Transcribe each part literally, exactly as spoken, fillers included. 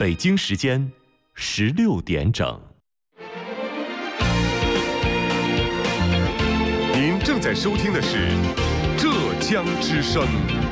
北京时间十六点整。 您正在收听的是浙江之声。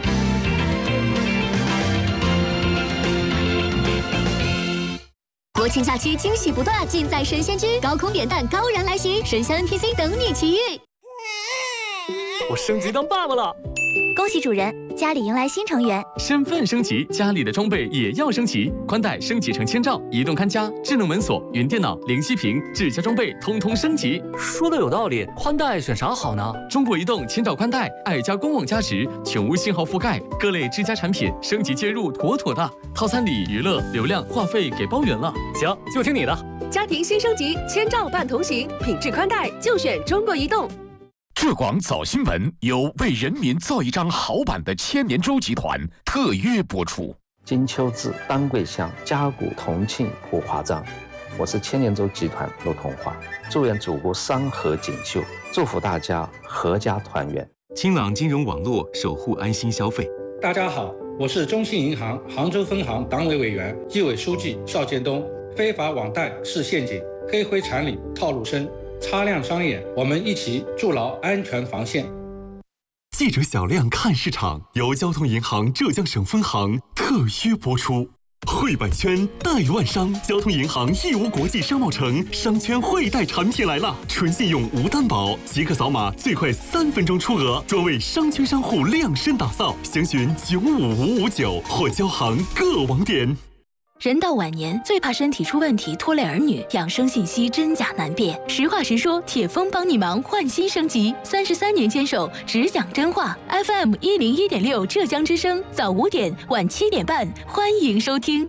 国庆假期惊喜不断，尽在神仙居，高空点蛋高燃来袭，神仙 N P C 等你奇遇。 我升级当爸爸了， 恭喜主人，家里迎来新成员。 身份升级，家里的装备也要升级，宽带升级成千兆，移动看家、智能门锁、云电脑、零息屏，智家装备通通升级。 说的有道理，宽带选啥好呢？ 中国移动千兆宽带，爱家官网加值，全屋信号覆盖，各类智家产品升级接入妥妥的。套餐里娱乐、流量、话费给包圆了。 行，就听你的。 家庭新升级，千兆伴同行，品质宽带就选中国移动。 浙广早新闻由为人民造一张好版的千年舟集团特约播出。 金秋至，丹桂香，嘉谷同庆普华章。我是千年舟集团陆同华，祝愿祖国山河锦绣，祝福大家阖家团圆。 清朗金融网络，守护安心消费。 大家好，我是中信银行杭州分行党委委员、纪委书记邵建东。非法网贷是陷阱，黑灰产里套路深。擦亮双眼，我们一起筑牢安全防线。 记者小亮看市场由交通银行浙江省分行特约播出。汇百圈贷万商，交通银行义乌国际商贸城商圈汇贷产品来了，纯信用无担保，即刻扫码，最快三分钟出额，专为商圈商户量身打造，详询九五五五九或交行各网点。 人到晚年，最怕身体出问题拖累儿女，养生信息真假难辨。实话实说，铁峰帮你忙，换新升级，三十三年坚守，只讲真话。F M 一零一点六，浙江之声，早五点，晚七点半，欢迎收听。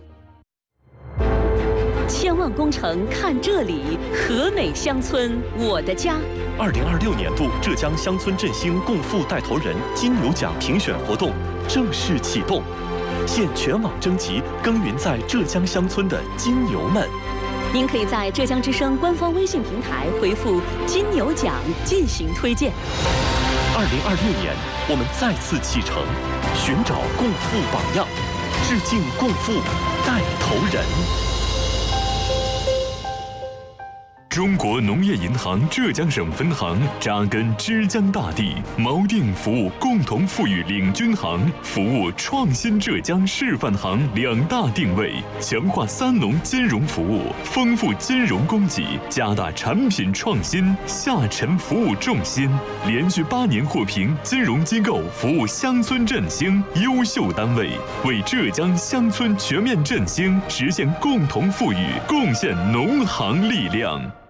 千万工程看这里，和美乡村，我的家。 二零二六年度浙江乡村振兴共富带头人金牛奖评选活动正式启动。现全网征集耕耘在浙江乡村的金牛们。 您可以在浙江之声官方微信平台回复“金牛奖”进行推荐。 二零二六年，我们再次启程，寻找共富榜样，致敬共富带头人。 中国农业银行浙江省分行扎根之江大地，锚定服务共同富裕领军行、服务创新浙江示范行两大定位，强化三农金融服务，丰富金融供给，加大产品创新，下沉服务重心，连续八年获评金融机构服务乡村振兴优秀单位，为浙江乡村全面振兴实现共同富裕贡献农行力量。